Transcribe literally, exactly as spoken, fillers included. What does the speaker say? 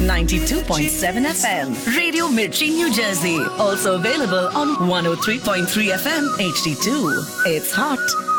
ninety-two point seven F M. Radio Mirchi, New Jersey. Also available on one oh three point three F M H D two. It's hot,